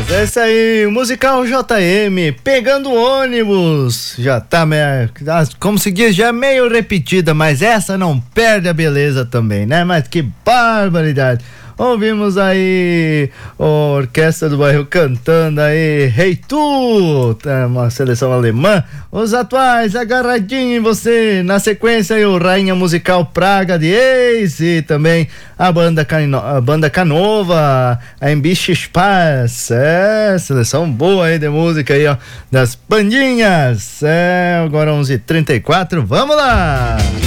É isso aí, musical JM, pegando ônibus, já tá como se diz, já meio repetida, mas essa não perde a beleza também, né? Mas que barbaridade. Ouvimos aí a Orquestra do Bairro cantando aí Hey Tu, uma seleção alemã. Os atuais, agarradinho em você. Na sequência aí o Rainha Musical Praga de Ex e também a banda Canova, a Embiche Spaz. Seleção boa aí de música aí, ó, das bandinhas. Agora 11h34, vamos lá!